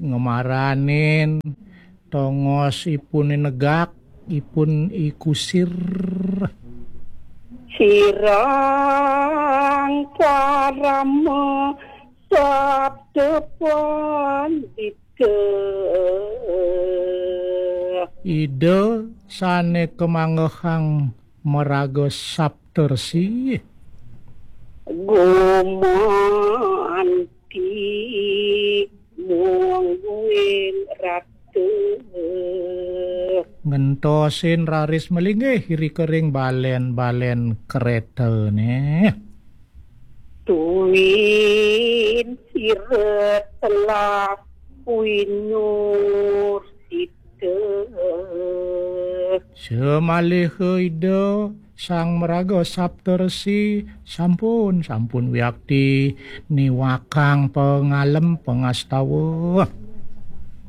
ngemaranin tongos ipun negak ipun ikusir sirang karama sabdepon ide sane kemanggehang meraga saptersi gumanti muangguin ratu ngentosin raris melinggih hiri kering balen kereta ne tuwin siret telah winur site semalih ide sang meraga saptersi sampun wiakti niwakang pengalem pengastawa